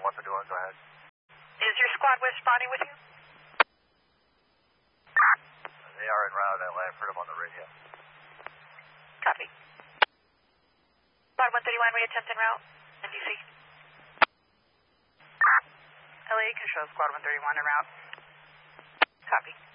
151, go ahead. Is your squad with spotting with you? They are en route. I've heard them on the radio. Copy. Squad 131, we attempt en route in DC. LA control, squad 131 en route. Copy.